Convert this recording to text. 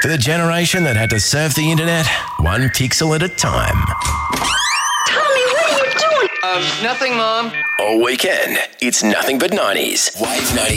For the generation that had to surf the internet, one pixel at a time. Tommy, what are you doing? Nothing, Mom. All weekend, it's nothing but 90s. Wave 90.